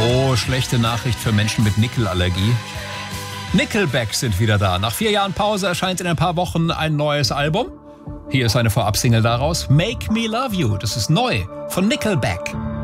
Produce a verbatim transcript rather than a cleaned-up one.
Oh, schlechte Nachricht für Menschen mit Nickelallergie. Nickelback sind wieder da. Nach vier Jahren Pause erscheint in ein paar Wochen ein neues Album. Hier ist eine Vorabsingle daraus. Make Me Love You. Das ist neu von Nickelback.